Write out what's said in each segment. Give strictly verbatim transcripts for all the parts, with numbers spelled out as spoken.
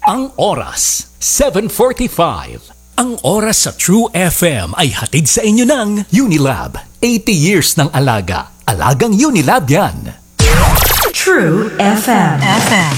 Ang oras, seven forty-five. Ang oras sa True F M ay hatid sa inyo ng Unilab. eighty years ng alaga. Alagang Unilab yan. True F M. F M.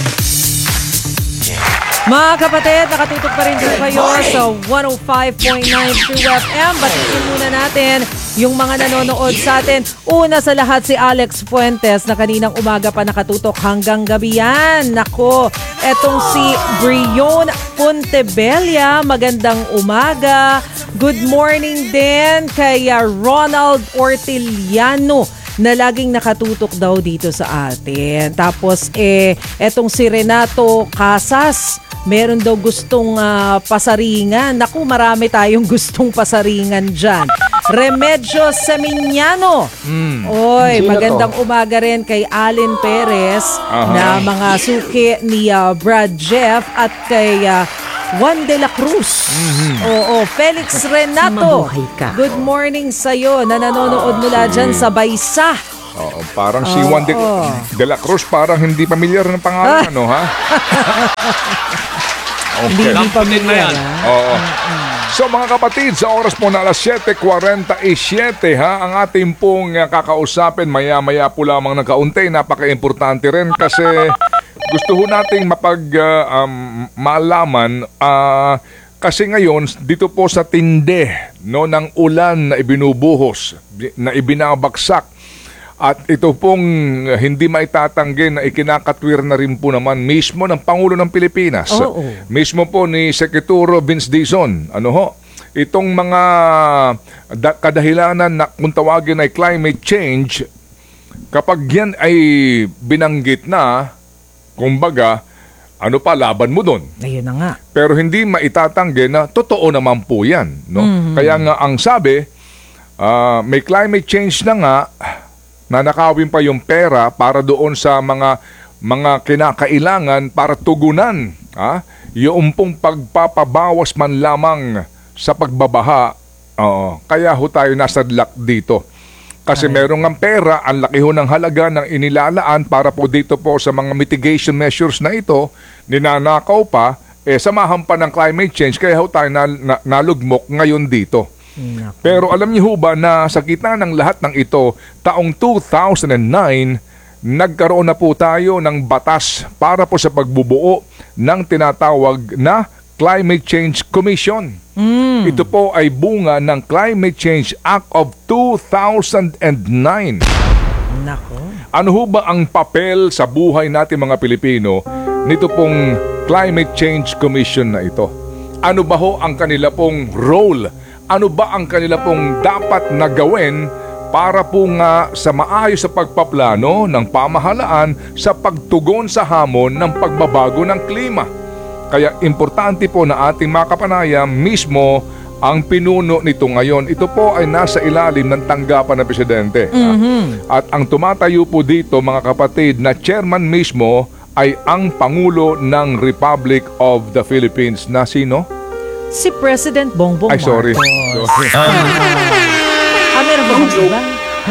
Mga kapatid, nakatutok pa rin dito kayo sa one oh five point nine True F M. Batiin muna natin yung mga nanonood sa atin. Una sa lahat si Alex Fuentes na kaninang umaga pa nakatutok hanggang gabi yan. Nako, etong si Brion Pontebella, magandang umaga. Good morning din kay Ronald Orteliano na laging nakatutok daw dito sa atin. Tapos eh, etong si Renato Casas, meron daw gustong uh, pasaringan. Naku, marami tayong gustong pasaringan dyan. Remedyo Seminiano. Mm. Oy, Sino magandang to? Umaga rin kay Allen Perez uh-huh. na mga suki ni uh, Brad Jeff at kay uh, Juan de la Cruz. Mm-hmm. Oo, Felix Renato. Good morning sa'yo na nanonood mula dyan sa Baysa. Oo, parang oh, si Juan de, oh. de la Cruz parang hindi pamilyar ng pangalan, ah. ano ha? Okay. Hindi pamilyar. Oo. Mm-hmm. So mga kapatid, sa oras po na alas seven forty-seven ha, ang ating pong kakausapin maya-maya po lamang ng kaunti. Napaka-importante rin kasi gusto ho nating mapag uh, um, malaman uh, kasi ngayon dito po sa tinde no ng ulan na ibinubuhos, na ibinabagsak. At ito pong hindi maitatanggi na ikinakatwir na rin po naman mismo ng Pangulo ng Pilipinas. Oh, oh. Mismo po ni Secretary Vince Dizon. Ano ho? Itong mga da- kadahilanan na kung tawagin ay climate change, kapag yan ay binanggit na, kumbaga, ano pa, laban mo doon. Ayun na nga. Pero hindi maitatanggi na totoo naman po yan. No? Mm-hmm. Kaya nga ang sabi, uh, may climate change na nga, na nakawin pa yung pera para doon sa mga mga kinakailangan para tugunan ha? Yung pong pagpapabawas man lamang sa pagbabaha. Oo. Kaya ho tayo nasa luck dito. Kasi Ay. merong ang pera, ang laki ho ng halaga ng inilalaan para po dito po sa mga mitigation measures na ito, ninanakaw pa, eh samahan pa ng climate change, kaya ho tayo na, na, nalugmok ngayon dito. Pero alam niyo ho ba na sa gitna ng lahat ng ito, taong two thousand nine, nagkaroon na po tayo ng batas para po sa pagbubuo ng tinatawag na Climate Change Commission. Mm. Ito po ay bunga ng Climate Change Act of two thousand nine. Nako. Ano ho ba ang papel sa buhay natin mga Pilipino nito pong Climate Change Commission na ito? Ano ba ho ang kanila pong role? Ano ba ang kanila pong dapat na gawin para po nga sa maayos sa pagpaplano ng pamahalaan sa pagtugon sa hamon ng pagbabago ng klima? Kaya importante po na ating makapanayam mismo ang pinuno nito ngayon. Ito po ay nasa ilalim ng tanggapan ng Presidente. Mm-hmm. At ang tumatayo po dito mga kapatid na chairman mismo ay ang Pangulo ng Republic of the Philippines na sino? Si President Bongbong Ay, sorry. Marcos. sorry. Ah, meron ba ba?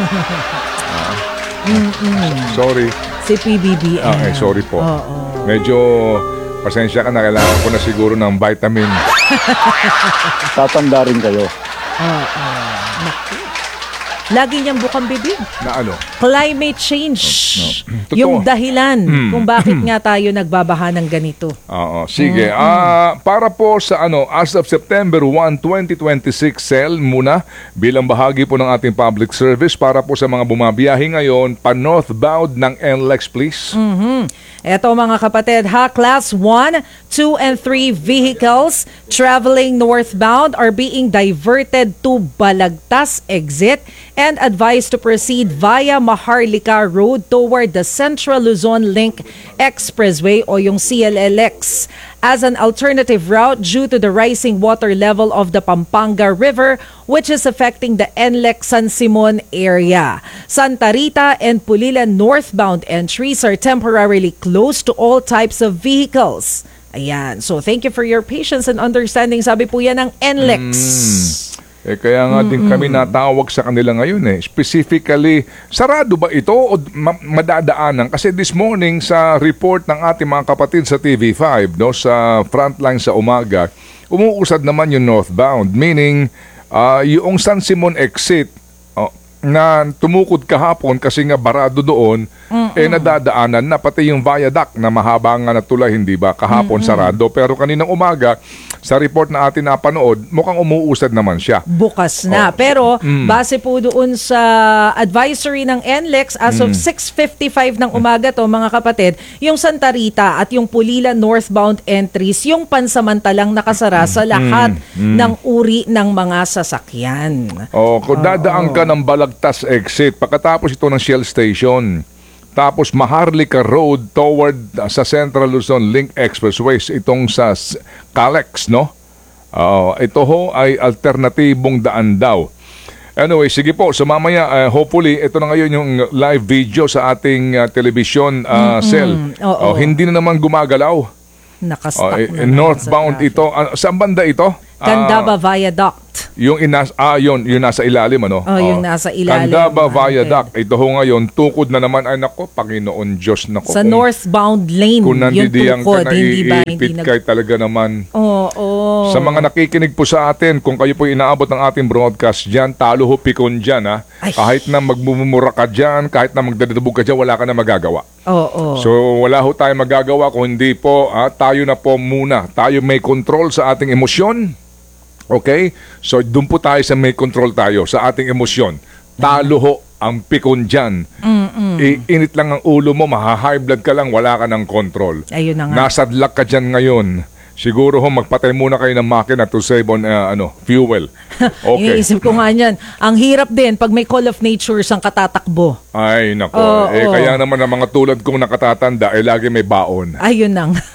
Sorry. Si P B B M. Okay, sorry po. Oh, oh. Medyo, pasensya ka na, kailangan ko na siguro ng vitamin. Tatanda rin kayo. Oo. Oh, oh. Lagi niyang bukang bibig. Na ano? Climate change. No, no. Yung dahilan mm. kung bakit nga tayo nagbabaha ng ganito. Oo, sige. Mm. Uh, para po sa ano, as of September first, twenty twenty-six, S E L muna bilang bahagi po ng ating public service para po sa mga bumabiyahe ngayon pa northbound ng N L E X, please. Mhm. Eto mga kapatid, ha, Class one, two, and three vehicles traveling northbound are being diverted to Balagtas exit and advised to proceed via Maharlika Road toward the Central Luzon Link Expressway o yung C L L X as an alternative route due to the rising water level of the Pampanga River, which is affecting the N L E X San Simon area. Santa Rita and Pulilan northbound entries are temporarily closed to all types of vehicles. Ayan. So, thank you for your patience and understanding. Sabi po yan ng N L E X. Mm. Eh, kaya nga din kami natawag sa kanila ngayon eh. Specifically, sarado ba ito o ma- madadaanan? Kasi this morning sa report ng ating mga kapatid sa T V five, no, sa frontline sa umaga, umuusad naman yung northbound. Meaning, uh, yung San Simon exit, oh, na tumukod kahapon kasi nga barado doon, Mm-mm. eh nadadaanan na pati yung viaduct na mahaba nga na tulay, hindi ba? Kahapon Mm-mm. sarado. Pero kaninang umaga, sa report na atin napanood, mukhang umuusad naman siya. Bukas na. Oh. Pero Mm. base po doon sa advisory ng N L E X, as of Mm. six fifty-five ng umaga to mga kapatid, yung Santa Rita at yung Pulila northbound entries, yung pansamantalang nakasara sa lahat Mm. ng uri ng mga sasakyan. Oh, kung dadaan ka ng Balagtas exit, pagkatapos ito ng Shell Station, tapos Maharlika Road toward uh, sa Central Luzon Link Expressway, itong sa S- Calex, no? Uh, ito ho ay alternatibong daan daw. Anyway, sige po. So mamaya, uh, hopefully, ito na ngayon yung live video sa ating uh, television uh, cell. Oo. Oh, hindi na naman gumagalaw. Nakastuck Oh, eh, na naman northbound sa traffic. ito. Uh, saan banda ito? Candaba Ah, Viaduct. yung inas ah yun, yung nasa ilalim ano. Oh, yung nasa ilalim. Candaba Ah, Viaduct. Ito ho ngayon tukod na naman ay nako, Panginoon Diyos nako. Sa kung- northbound lane, Kung yung nandidiyang tukod, ka na hindi ba? Hindi iipit nag... kay talaga naman. Oo. Oh, Sa mga nakikinig po sa atin, kung kayo po inaabot ng ating broadcast dyan, talo ho pikon dyan ha. Ay. Kahit na magmumura ka dyan, kahit na magdadabog ka dyan, wala ka na magagawa. Oo. So wala ho tayong magagawa kung hindi po, ah, tayo na po muna. Tayo may control sa ating emosyon. Okay? So doon po tayo sa may control tayo sa ating emosyon. Talo ho ang pikon dyan. Iinit lang ang ulo mo, maha-high blood ka lang, wala ka ng control. Ayun na nga. Nasadlak ka dyan ngayon. Siguro ho, magpatay muna kayo ng makina to save on uh, ano, fuel. Okay. Iniisip ko nga niyan. Ang hirap din pag may call of nature ang katatakbo. Ay, nako. Oo, eh, oo. kaya naman ang mga tulad kong nakatatanda, eh, lagi may baon. Ayun na nga.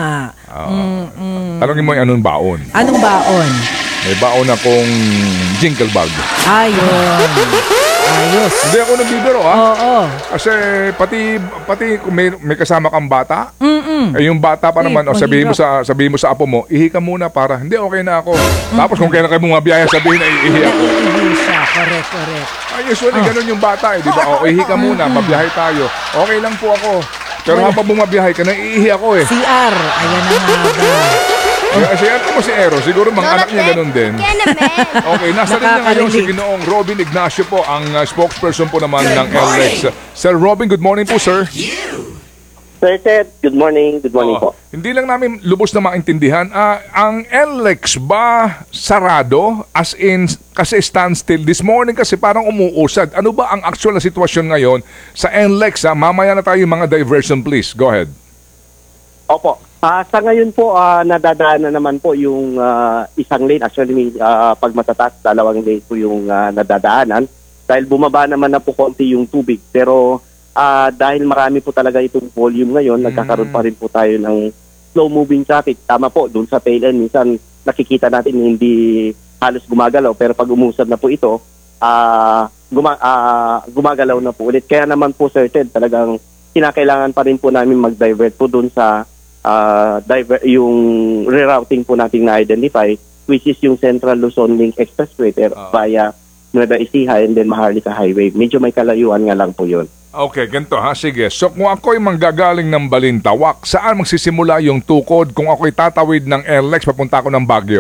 Tanongin mo yung anong baon. Anong baon? May baon akong jingle bag. Ayun. Ayos. Hindi ako nagbibiro, ha? Oo. Kasi pati pati kung may, may kasama kang bata, Mm-mm. eh yung bata pa Eh, naman, o sabihin mo mahirap. sa sabihin mo sa apo mo, ihi ka muna para hindi okay na ako. Tapos kung kailan kayo bumabiyaya, sabihin na ihi ako. Iihi siya. Correct, correct. Ay, usually ganun yung bata eh, di ba? O ihi ka muna, mabiyahe tayo. Okay lang po ako. Pero habang bumabiyahe ka, naiihi ako eh. C R. Ayan na nga ba. Kasi ano mo si Ero, siguro mga anak niya ganun din. Okay, nasa rin na ngayon si Nakaka-relate. Ginoong Robin Ignacio po, ang uh, spokesperson po naman ng L E X. Sir Robin, good morning po, sir. Sir Ted, good morning. Good morning Oo. po. Hindi lang namin lubos na maintindihan, ah, ang L E X ba sarado? As in, kasi standstill. This morning kasi parang umuusad. Ano ba ang actual na sitwasyon ngayon sa L E X? Ah? Mamaya na tayo yung mga diversion, please. Go ahead. Opo. Ah, sa ngayon po, ah, nadadaan na naman po yung ah, isang lane. Actually, may, ah, pag matataas, dalawang lane po yung ah, nadadaanan. Dahil bumaba naman na po konti yung tubig. Pero ah, dahil marami po talaga itong volume ngayon, nagkakaroon pa rin po tayo ng slow-moving traffic. Tama po, doon sa tail end, minsan nakikita natin hindi halos gumagalaw. Pero pag umusad na po ito, ah, guma- ah, gumagalaw na po ulit. Kaya naman po, Sir Ted, talagang kinakailangan pa rin po namin mag-divert po doon sa uh, diver- yung rerouting po natin na-identify, which is yung Central Luzon Link Expressway pero Ah. via Nueva Ecija and then Maharlika Highway. Medyo may kalayuan nga lang po yun. Okay, ganito ha. Sige. So kung ako'y manggagaling ng Balintawak, saan magsisimula yung tukod kung ako'y tatawid ng L E X papunta ako ng Baguio?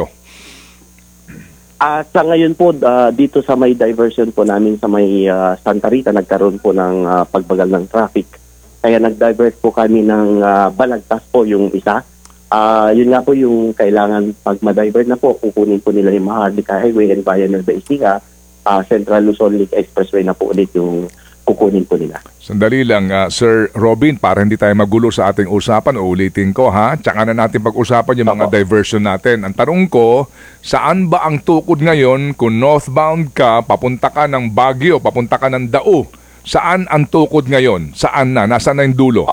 Ah, sa ngayon po, ah, dito sa may diversion po namin sa may ah, Santa Rita, nagkaroon po ng ah, pagbagal ng traffic. Kaya nag-divert po kami ng ah, Balagtas po yung isa. Ah, yun nga po yung kailangan pag ma-divert na po, kukunin po nila yung Maharlika Highway and via Nueva Ecija, ah, Central Luzon Link Expressway na po ulit yung kukunin po nila. Sandali lang, ah, Sir Robin, para hindi tayo magulo sa ating usapan, uulitin ko ha. Tsaka na natin pag-usapan yung mga Opo. diversion natin. Ang tanong ko, saan ba ang tukod ngayon kung northbound ka, papunta ka ng Baguio, papunta ka ng Dao? Saan ang tukod ngayon? Saan na? Nasaan na yung dulo?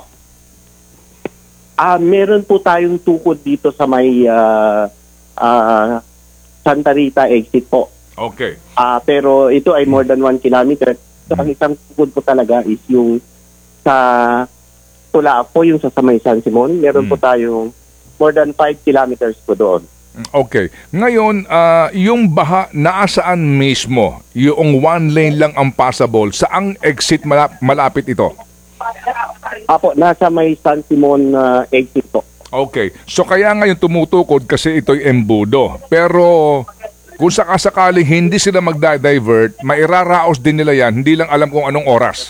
Ah, meron po tayong tukod dito sa may ah, ah, Santa Rita exit po. Okay. Ah, pero ito ay more than one kilometer. So, ang isang tukod po talaga is yung sa Tula po, yung sa Samay San Simon. Meron Hmm. po tayong more than five kilometers po doon. Okay. Ngayon, ah, yung baha, naasaan mismo? Yung one lane lang ang passable. Saang exit malap- malapit ito? Apo, nasa may San Simon uh, exit po. Okay. So kaya ngayon tumutukod kasi ito'y embudo. Pero kung sakasakaling hindi sila magda-divert, mairaraos din nila yan. Hindi lang alam kung anong oras.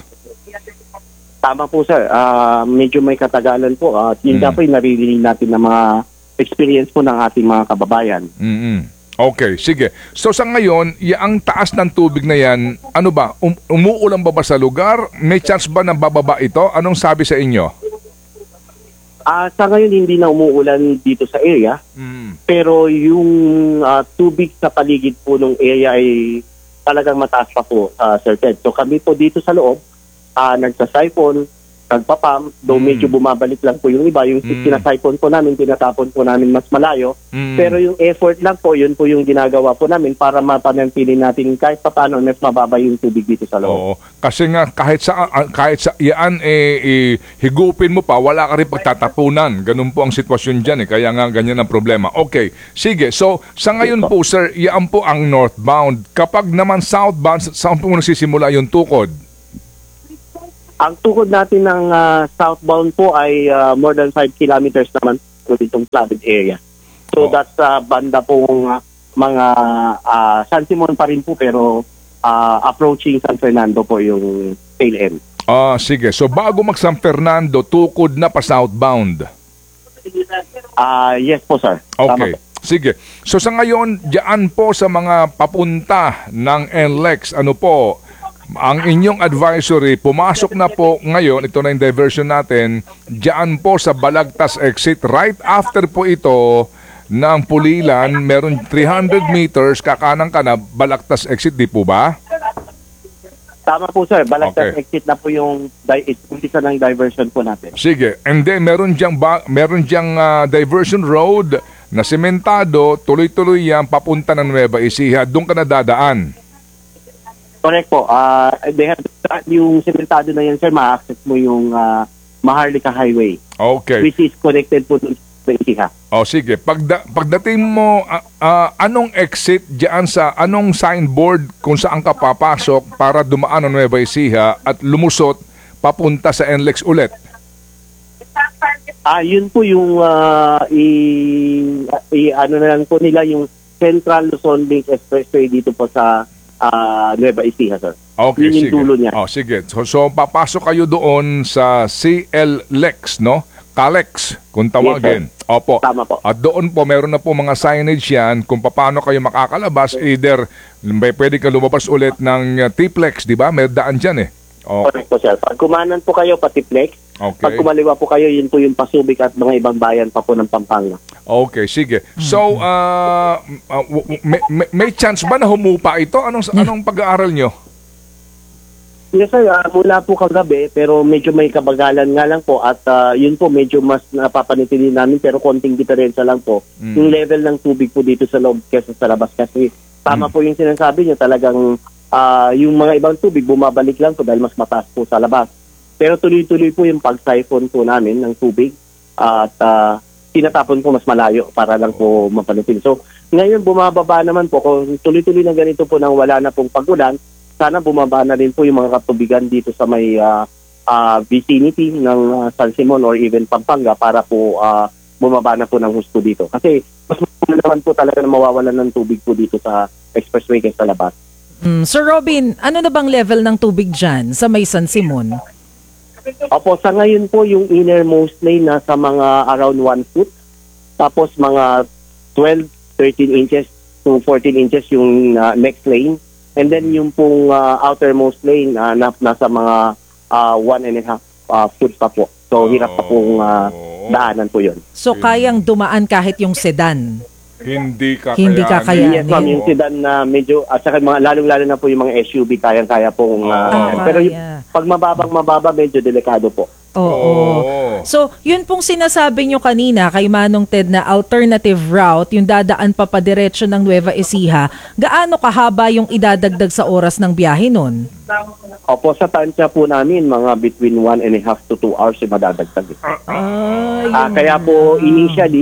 Tama po sir, Ah, medyo may katagalan po. At yun Mm. nga po yung naririnig natin na mga experience po ng ating mga kababayan. mm Okay, sige. So sa ngayon, y- ang taas ng tubig na yan, ano ba? Um- umuulan ba ba sa lugar? May chance ba na bababa ito? Anong sabi sa inyo? Ah, sa ngayon hindi na umuulan dito sa area, Mm. pero yung ah, tubig sa paligid po ng area ay talagang mataas pa po, uh, Sir Ted. So kami po dito sa loob, ah, nagsa-siphon, nagpapam, though Mm. medyo bumabalik lang po yung iba. Yung Mm. sinasiphon po namin, tinatapon po namin mas malayo. Mm. Pero yung effort lang po, yun po yung ginagawa po namin para mapanatili natin kahit pa paano mas mababa yung tubig dito sa loob. Oo. Kasi nga kahit sa ah, kahit sa iyan eh, eh, higupin mo pa, wala ka rin pagtatapunan. Ganun po ang sitwasyon diyan eh. Kaya nga ganyan ang problema. Okay. Sige. So sa ngayon po sir, iyan po ang northbound. Kapag naman southbound, saan po nagsisimula yung tukod? Ang tukod natin ng ah, southbound po ay ah, more than five kilometers naman po ditong flooded area. Oh. So that's uh, banda pong ah, mga ah, San Simon pa rin po pero ah, approaching San Fernando po yung tail end. Ah, sige. So bago mag San Fernando, tukod na pa southbound. Ah, yes po sir. Tama Okay. po. Sige. So sa ngayon, diyan po sa mga papunta ng N L E X, ano po, ang inyong advisory, pumasok na po ngayon, ito na yung diversion natin, diyan po sa Balagtas exit, right after po ito ng Pulilan, meron three hundred meters, kakanang ka na, Balagtas exit, di po ba? Tama po sir. Balagtas Okay. exit na po yung di- umpisa ng diversion po natin. Sige. And then meron diyang, ba, meron diyang ah, diversion road na sementado, tuloy-tuloy yan, papunta ng Nueva Ecija. Doon ka na dadaan. Correct po. Ah, they have, yung sementado na yan sir, ma-access mo yung ah, Maharlika Highway Okay. which is connected po dun sa Ecija. O sige, Pagda, pagdating mo, ah, ah, anong exit diyan sa, anong signboard kung saan ka papasok para dumaan ng Nueva Ecija at lumusot papunta sa N L E X ulit? Ah, yun po yung ah, i, i ano na lang po nila yung Central Luzon Link Expressway dito po sa ah, Nueva Ecija, sir. Okay, Yun yung sige. dulo niya. O sige, so, so papasok kayo doon sa C L L E X, no? Calex, kung tawagin. Opo. Tama po. At doon po, meron na po mga signage yan kung paano kayo makakalabas. Either, may pwede ka lumabas ulit ng uh, T-Plex, di ba? May daan dyan eh. O, Correct po, sir. Pag kumanan po kayo, pati Flex. okay. Pag kumaliwa po kayo, yun po yung Pasubik at mga ibang bayan pa po ng Pampanga. Okay, sige. So, uh, uh, w- w- may, may, may chance ba na humupa ito? Anong, anong pag-aaral nyo? Yes, sir. Ah, mula po kagabi, pero medyo may kabagalan nga lang po at ah, yun po medyo mas napapanitili namin pero konting diferensya lang po. Mm. Yung level ng tubig po dito sa loob kesa sa labas kasi tama po yung sinasabi niyo talagang ah, yung mga ibang tubig bumabalik lang po dahil mas mataas po sa labas. Pero tuloy-tuloy po yung pag-siphon po namin ng tubig at ah, tinatapon po mas malayo para lang po mapanitili. So ngayon bumababa naman po kung tuloy-tuloy na ganito po nang wala na pong pag-ulan. Sana bumaba na rin po yung mga katubigan dito sa may ah, ah, vicinity ng ah, San Simon or even Pampanga para po ah, bumaba na po ng husto dito. Kasi mas naman po talaga na mawawalan ng tubig po dito sa expressway kaysa labas. Mm, Sir Robin, ano na bang level ng tubig dyan sa may San Simon? Opo, sa ngayon po yung innermost lane nasa mga around one foot. Tapos mga twelve, thirteen inches to fourteen inches yung ah, next lane. And then yung pong ah, outermost lane ah, na, nasa mga ah, one and a half ah, foot pa po. So hirap pa pong ah, daanan po yun. So kayang dumaan kahit yung sedan? Hindi ka Hindi kakayanin. Yes, ma'am, yung sedan na medyo, at saka mga, lalong-lalo na po yung mga S U V, kayang-kaya pong, ah, Oh, pero yung, kaya. pag mababang mababa, medyo delikado po. Oo. Oo. So, yun pong sinasabi nyo kanina kay Manong Ted na alternative route, yung dadaan pa padiretso ng Nueva Ecija, gaano kahaba yung idadagdag sa oras ng biyahe nun? Opo, sa tansya po namin, mga between one and a half to two hours yung madadagdag. Ay, Ah, kaya po, initially,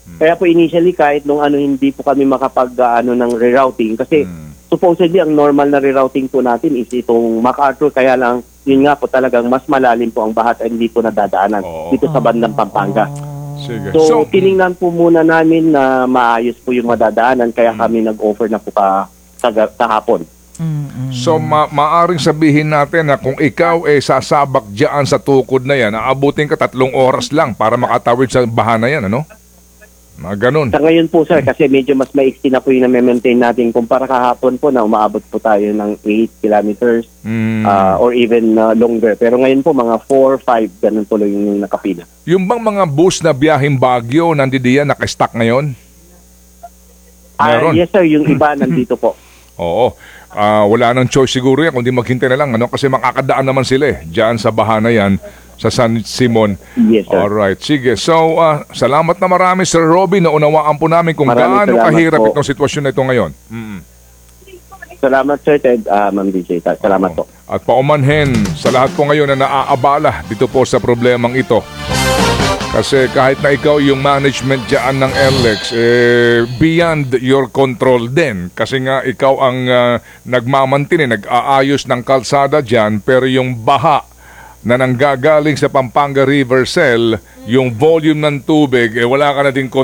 Kaya po initially kahit nung ano hindi po kami makapag uh, ano ng rerouting kasi supposedly ang normal na rerouting po natin is itong MacArthur, kaya lang yun nga po talagang mas malalim po ang baha at hindi po nadadaanan Oo. dito sa bandang Pampanga. Sige. So, tiningnan po muna namin na maayos po yung madadaanan kaya kami nag-offer na po ka, ka, kahapon. So, ma- maaring sabihin natin na kung ikaw eh sasabak dyan sa tukod na yan, aabutin ka tatlong oras lang para makatawid sa baha na yan, ano? Mga ganun. Sa ngayon po sir, kasi medyo mas maiksi na po yung na-maintain natin kumpara kahapon po na umaabot po tayo ng eight kilometers Mm. uh, or even uh, longer. Pero ngayon po mga four, five, ganun po lang yung nakapila. Yung bang mga bus na biyaheng Baguio, nandidiyan, naka-stack ngayon? Ah, Meron. yes sir, yung iba nandito po. Oo. Ah, wala nang choice siguro yan, kundi maghintay na lang, ano? Kasi makakadaan naman sila eh, dyan sa baha na yan, sa San Simon. Yes sir. Alright, sige. So, ah, salamat na marami, Sir Robby, na unawaan po namin kung Maraming gaano salamat kahirap po. itong sitwasyon na ito ngayon. Mm. Salamat sir Ted, uh, Ma'am D J. Salamat po. At paumanhin sa lahat po ngayon na naaabala dito po sa problemang ito. Kasi kahit na ikaw yung management dyan ng L X, eh, beyond your control din. Kasi nga ikaw ang uh, nagmamantine, nag-aayos ng kalsada dyan, pero yung baha na nanggagaling sa Pampanga River Cell, yung volume ng tubig, eh, wala ka na din